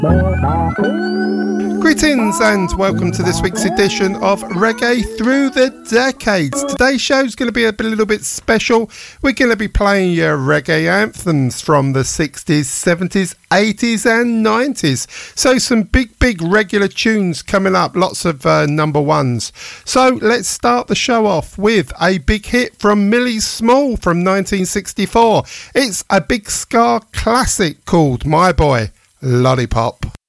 Greetings and welcome to this week's edition of Reggae Through the Decades. Today's show is going to be a little bit special. We're going to be playing your reggae anthems from the 60s, 70s, 80s and 90s. So some big regular tunes coming up, lots of number ones. So let's start the show off with a big hit from Millie Small from 1964. It's a big ska classic called My Boy Lollipop.